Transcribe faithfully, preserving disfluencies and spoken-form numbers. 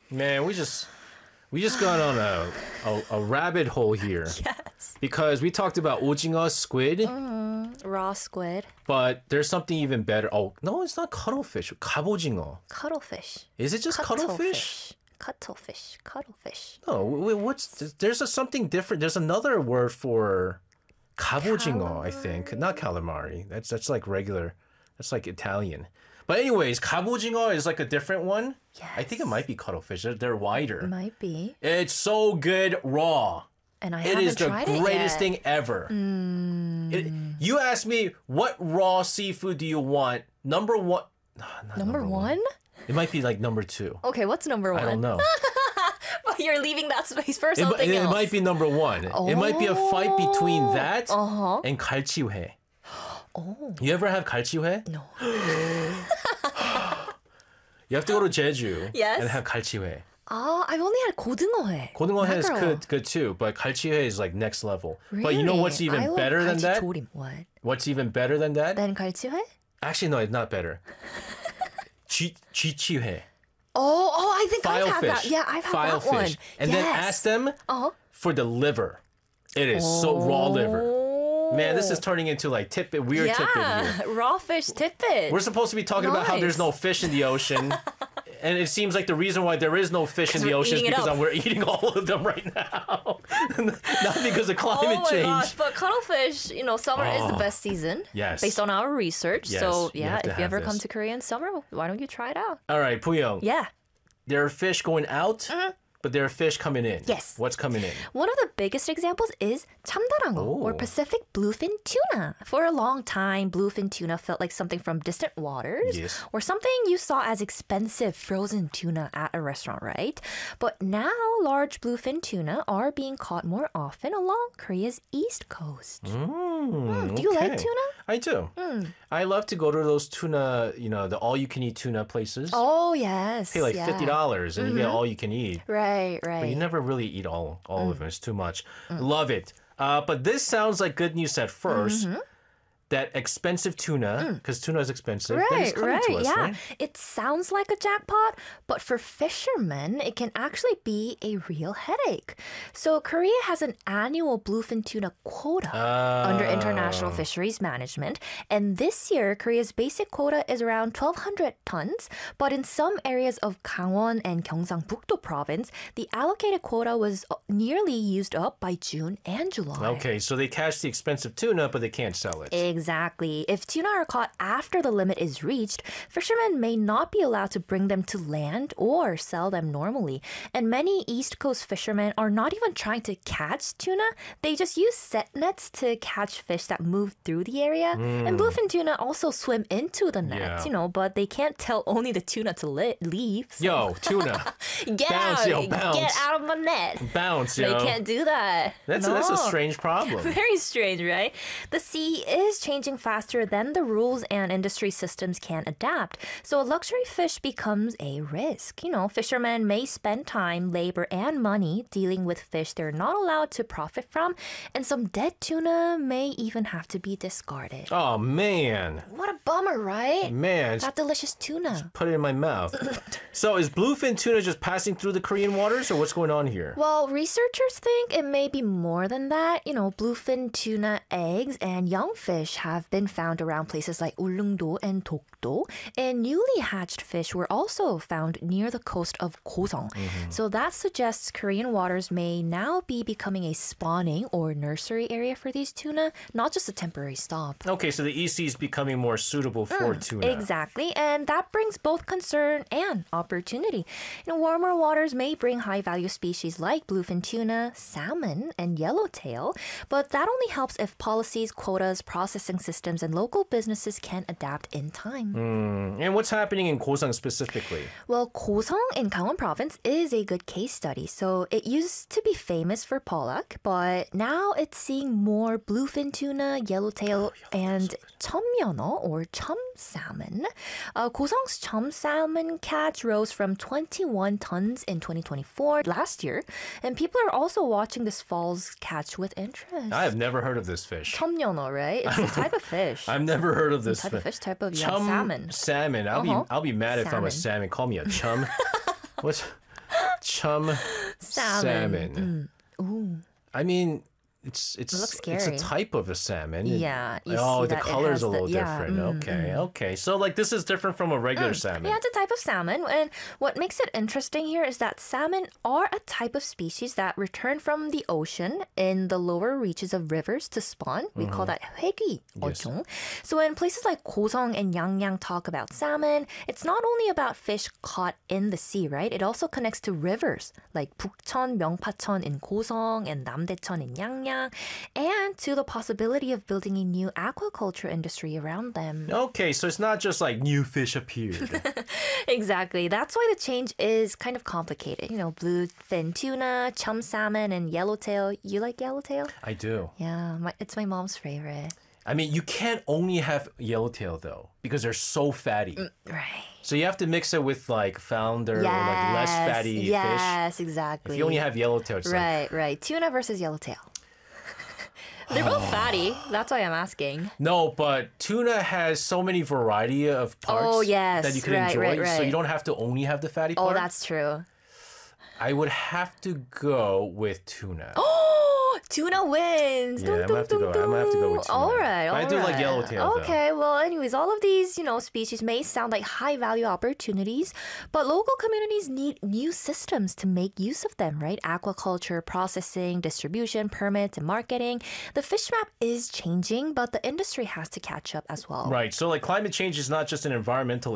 Man, we just we just got on a, a, a rabbit hole here. Yes. Because we talked about 오징어 squid, Mm, raw squid. but there's something even better. Oh, no, it's not cuttlefish. 갑오징어. Cuttlefish. Is it just cuttlefish? Cuttlefish. Cuttlefish. No, wait, what's there's a something different. There's another word for 갑오징어, I think. Not calamari. That's that's like regular. That's like Italian. But anyways, 갑오징어 is like a different one. Yes. I think it might be cuttlefish. They're, they're wider. Might be. It's so good raw. And I It haven't is the tried it greatest yet. thing ever. It, you ask me, what raw seafood do you want? Number one. no, not Number, one? It might be like number two. Okay, what's number one? I don't know. But you're leaving that space for It, something it, it else. might be number one. It might be a fight between that Uh-huh. and 갈치회. Oh. You ever have 갈치회? No. You have to go to Jeju Yes. and have 갈치회. Ah, I've only had 고등어회. 고등어회 is Mackerel. good, good too, but 갈치회 is like next level. But you know what's Really? even I love better than that? 갈치조림. What? What's even better than that? Then 갈치회? Actually, no, it's not better. 쥐, 쥐치회. Oh, oh, I think I've had Filefish. that. Yeah, I've had File that one. fish. And then Yes. ask them Uh-huh. for the liver. It is so raw liver. Man, this is turning into like tidbit, weird tidbit here. Yeah, raw fish tidbit. We're supposed to be talking about how there's no fish in the ocean. And it seems like the reason why there is no fish in the we're ocean is eating it because up. we're eating all of them right now. Not because of climate Oh my change. gosh, but cuttlefish, you know, summer is the Oh. best season. Yes. Based on our research. Yes, So, you yeah, have to if you have ever come this. to Korea in summer, why don't you try it out? All right, Puyong. Yeah. There are fish going out, but there are fish coming in. Mm-hmm. Yes. What's coming in? One of the biggest examples is 참다랑어 or Oh. Pacific bluefin tuna. For a long time, bluefin tuna felt like something from distant waters Yes. or something you saw as expensive frozen tuna at a restaurant, right? But now large bluefin tuna are being caught more often along Korea's east coast. Mm, do you like okay. tuna? I do. I love to go to those tuna, you know, the all-you-can-eat tuna places. Oh, yes. Pay like yeah. fifty dollars and you get all you can eat. Right, right. But you never really eat all all Mm. of them. It's too much. Love it. Uh, but this sounds like good news at 1st Mm-hmm. That expensive tuna, because tuna is expensive, that is Right, coming right, to us, yeah. right? It sounds like a jackpot, but for fishermen, it can actually be a real headache. So Korea has an annual bluefin tuna quota under International Oh. Fisheries Management, and this year Korea's basic quota is around twelve hundred tons, but in some areas of Gangwon and Gyeongsangbuk-do province, the allocated quota was nearly used up by June and July. Okay, so they catch the expensive tuna, but they can't sell it. Exactly. If tuna are caught after the limit is reached, fishermen may not be allowed to bring them to land or sell them normally. And many East Coast fishermen are not even trying to catch tuna. They just use set nets to catch fish that move through the area. And bluefin tuna also swim into the nets, Yeah. you know, but they can't tell only the tuna to li- leave. So Yo, tuna, get bounce, out! yo, bounce. Get out of my net! bounce, They yo. can't do that. That's, a, that's a No. strange problem. Very strange, right? The sea is changing faster than the rules and industry systems can adapt. So a luxury fish becomes a risk. You know, fishermen may spend time, labor, and money dealing with fish they're not allowed to profit from, and some dead tuna may even have to be discarded. Oh, man. What a bummer, right? Man, That delicious tuna. put it in my mouth. So is bluefin tuna just passing through the Korean waters, or what's going on here? Well, researchers think it may be more than that. You know, bluefin tuna eggs and young fish have been found around places like Ulleungdo and Dokdo, and newly hatched fish were also found near the coast of Gosong. So that suggests Korean waters may now be becoming a spawning or nursery area for these tuna, not just a temporary stop. Okay, so the E C is becoming more suitable for tuna. Exactly, and that brings both concern and opportunity. You know, warmer waters may bring high-value species like bluefin tuna, salmon, and yellowtail, but that only helps if policies, quotas, processing systems, and local businesses can adapt in time. And what's happening in Gosang specifically? Well, Gosong in Gangwon province is a good case study. So it used to be famous for pollock, but now it's seeing more bluefin tuna, yellowtail, and cheomyeoneo or chum salmon. Uh, Gosong's chum salmon catch rose from twenty-one tons in twenty twenty-four last year, and people are also watching this fall's catch with interest. I have never heard of this fish. cheomyeoneo, right? It's a type of fish. I've never heard of this type of fish. fish, type of yeah, Chum salmon. Salmon. I'll Uh-huh. be I'll be mad if I'm a Salmon. salmon. Call me a chum. What's chum salmon. Salmon. Ooh. I mean, it's it's looks it's a scary. type of a salmon. Yeah, you oh, see the that it color's has a the- little yeah, different. mm, okay, okay. So like this is different from a regular salmon. Yeah, it's a type of salmon. And what makes it interesting here is that salmon are a type of species that return from the ocean in the lower reaches of rivers to spawn. We call that 회귀 어종. So when places like 고성 and Yangyang talk about salmon, it's not only about fish caught in the sea, right? It also connects to rivers like 북천, 명파천 in 고성 and 남대천 in Yangyang, and to the possibility of building a new aquaculture industry around them. Okay, so it's not just like new fish appeared. Exactly. That's why the change is kind of complicated. You know, bluefin tuna, chum salmon, and yellowtail. You like yellowtail? I do. Yeah, my, it's my mom's favorite. I mean, you can't only have yellowtail though because they're so fatty. Right. So you have to mix it with like flounder or like less fatty fish. Yes, exactly. If you only have yellowtail, it's like, Right, right. Tuna versus yellowtail. They're both fatty. That's why I'm asking. no, but tuna has so many variety of parts Oh, yes. that you can Right, enjoy. right, So right. you don't have to only have the fatty Oh, part. that's true. I would have to go with tuna. Oh, tuna wins. Yeah, Dun, I'm gonna have to dun, go- dun, I'm gonna have to go with dun. All tuna. right, But I all do like right. yellowtail, though. Okay, well, anyways, all of these, you know, species may sound like high value opportunities, but local communities need new systems to make use of them, right? Aquaculture, processing, distribution, permits, and marketing. The fish map is changing, but the industry has to catch up as well. Right. So like climate change is not just an environmental